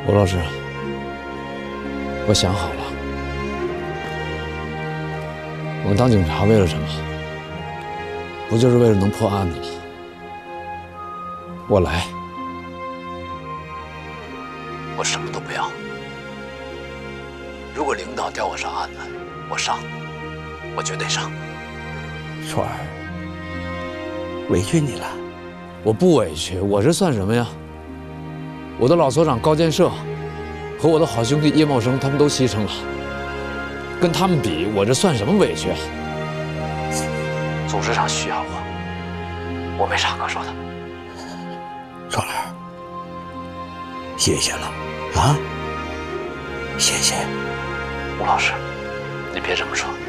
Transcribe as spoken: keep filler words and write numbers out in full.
吴老师，我想好了，我们当警察为了什么？不就是为了能破案子吗？我来，我什么都不要。如果领导调我上案子，我上，我绝对上。 川儿，委屈你了。 我不委屈，我这算什么呀？我的老所长高建设和我的好兄弟叶茂生，他们都牺牲了，跟他们比，我这算什么委屈啊？组织上需要我，我没啥可说的。 川儿，谢谢了啊，谢谢。 吴老师，你别这么说。